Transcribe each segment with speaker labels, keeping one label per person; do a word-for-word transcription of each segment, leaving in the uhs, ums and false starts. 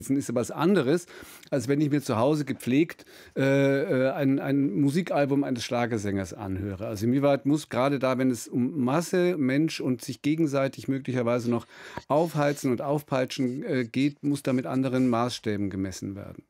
Speaker 1: ist ja was anderes, als wenn ich mir zu Hause gepflegt äh, äh, ein, ein Musikalbum eines Schlagersängers anhöre. Also inwieweit muss gerade da, wenn es um Masse, Mensch und sich gegenseitig möglicherweise noch aufheizen und aufpeitschen äh, geht, muss da mit anderen Maßstäben gemessen werden?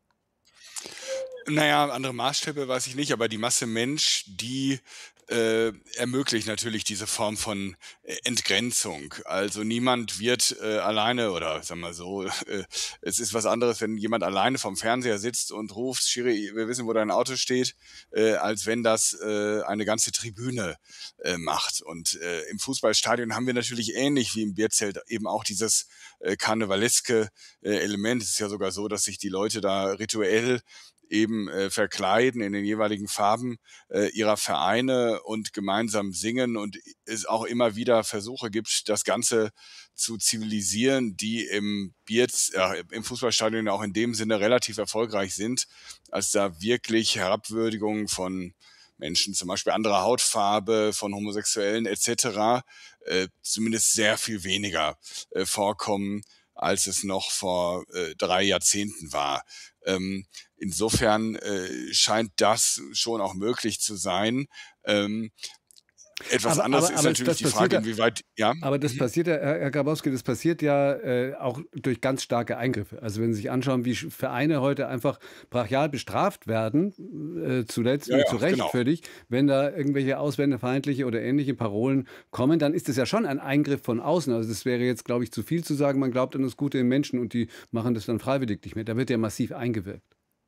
Speaker 2: Naja, andere Maßstäbe weiß ich nicht, aber die Masse Mensch, die äh, ermöglicht natürlich diese Form von äh, Entgrenzung. Also niemand wird äh, alleine oder sagen wir so, äh, es ist was anderes, wenn jemand alleine vorm Fernseher sitzt und ruft, Schiri, wir wissen, wo dein Auto steht, äh, als wenn das äh, eine ganze Tribüne äh, macht. Und äh, im Fußballstadion haben wir natürlich ähnlich wie im Bierzelt eben auch dieses äh, karnevaleske äh, Element. Es ist ja sogar so, dass sich die Leute da rituell eben äh, verkleiden in den jeweiligen Farben äh, ihrer Vereine und gemeinsam singen und es auch immer wieder Versuche gibt, das Ganze zu zivilisieren, die im Bierz, äh, im Fußballstadion auch in dem Sinne relativ erfolgreich sind, als da wirklich Herabwürdigungen von Menschen, zum Beispiel anderer Hautfarbe, von Homosexuellen et cetera, äh, zumindest sehr viel weniger äh, vorkommen, als es noch vor äh, drei Jahrzehnten war. Ähm, insofern äh, scheint das schon auch möglich zu sein. Ähm, etwas
Speaker 1: Aber,
Speaker 2: anderes
Speaker 1: aber,
Speaker 2: ist
Speaker 1: aber das,
Speaker 2: natürlich
Speaker 1: das
Speaker 2: die
Speaker 1: passiert
Speaker 2: Frage,
Speaker 1: ja.
Speaker 2: inwieweit, ja.
Speaker 1: Aber das
Speaker 2: Mhm.
Speaker 1: passiert ja, Herr Herr Grabowski, das passiert ja äh, auch durch ganz starke Eingriffe. Also wenn Sie sich anschauen, wie Sch- Vereine heute einfach brachial bestraft werden, äh, zuletzt
Speaker 2: Ja,
Speaker 1: und
Speaker 2: ja,
Speaker 1: zu Recht
Speaker 2: genau.
Speaker 1: völlig, wenn da irgendwelche ausländerfeindliche oder ähnliche Parolen kommen, dann ist das ja schon ein Eingriff von außen. Also das wäre jetzt, glaube ich, zu viel zu sagen, man glaubt an das Gute im Menschen und die machen das dann freiwillig nicht mehr. Da wird ja massiv eingewirkt.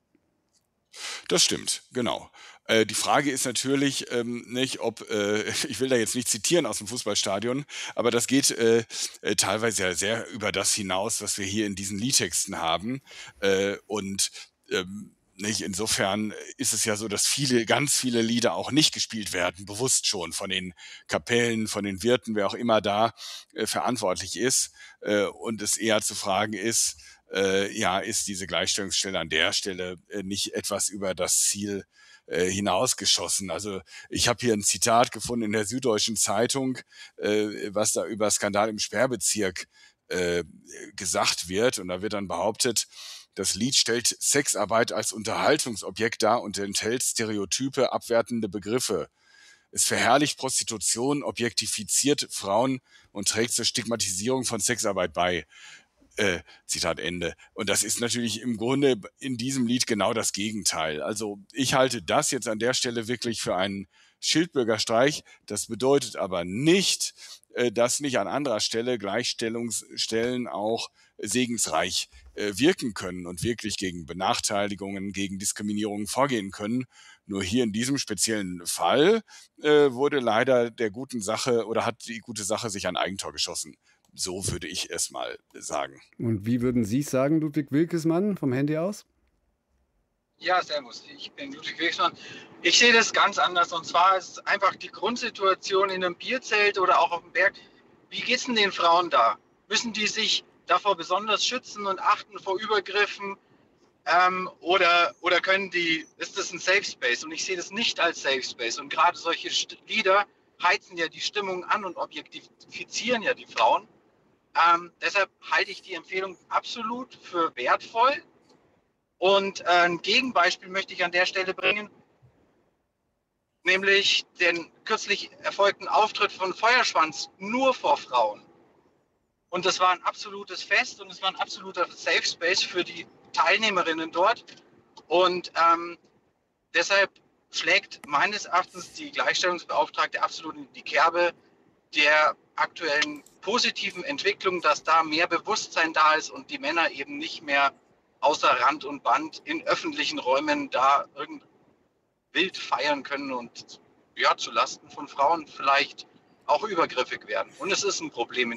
Speaker 2: Das stimmt, genau. Äh, die Frage ist natürlich ähm, nicht, ob, äh, ich will da jetzt nicht zitieren aus dem Fußballstadion, aber das geht äh, äh, teilweise ja sehr über das hinaus, was wir hier in diesen Liedtexten haben. Äh, und ähm, nicht, insofern ist es ja so, dass viele, ganz viele Lieder auch nicht gespielt werden, bewusst schon von den Kapellen, von den Wirten, wer auch immer da äh, verantwortlich ist. Äh, und es eher zu fragen ist, äh, ja, ist diese Gleichstellungsstelle an der Stelle äh, nicht etwas über das Ziel äh, hinausgeschossen. Also ich habe hier ein Zitat gefunden in der Süddeutschen Zeitung, äh, was da über Skandal im Sperrbezirk äh, gesagt wird. Und da wird dann behauptet, das Lied stellt Sexarbeit als Unterhaltungsobjekt dar und enthält stereotype, abwertende Begriffe. Es verherrlicht Prostitution, objektifiziert Frauen und trägt zur Stigmatisierung von Sexarbeit bei. Äh, Zitat Ende. Und das ist natürlich im Grunde in diesem Lied genau das Gegenteil. Also ich halte das jetzt an der Stelle wirklich für einen Schildbürgerstreich. Das bedeutet aber nicht, äh, dass nicht an anderer Stelle Gleichstellungsstellen auch segensreich äh, wirken können und wirklich gegen Benachteiligungen, gegen Diskriminierungen vorgehen können. Nur hier in diesem speziellen Fall äh, wurde leider der guten Sache oder hat die gute Sache sich ein Eigentor geschossen. So würde ich es mal sagen.
Speaker 1: Und wie würden Sie es sagen, Ludwig Wilkesmann, vom Handy aus?
Speaker 3: Ja, servus, ich bin Ludwig Wegsmann. Ich sehe das ganz anders. Und zwar ist einfach die Grundsituation in einem Bierzelt oder auch auf dem Berg. Wie geht's denn den Frauen da? Müssen die sich davor besonders schützen und achten vor Übergriffen? Ähm, oder, oder können die, ist das ein Safe Space? Und ich sehe das nicht als Safe Space. Und gerade solche St- Lieder heizen ja die Stimmung an und objektifizieren ja die Frauen. Ähm, deshalb halte ich die Empfehlung absolut für wertvoll. Und äh, ein Gegenbeispiel möchte ich an der Stelle bringen, nämlich den kürzlich erfolgten Auftritt von Feuerschwanz nur vor Frauen. Und das war ein absolutes Fest und es war ein absoluter Safe Space für die Teilnehmerinnen dort. Und ähm, deshalb schlägt meines Erachtens die Gleichstellungsbeauftragte absolut in die Kerbe der aktuellen positiven Entwicklung, dass da mehr Bewusstsein da ist und die Männer eben nicht mehr außer Rand und Band in öffentlichen Räumen da irgend wild feiern können und ja, zu Lasten von Frauen vielleicht auch übergriffig werden. Und es ist ein Problem.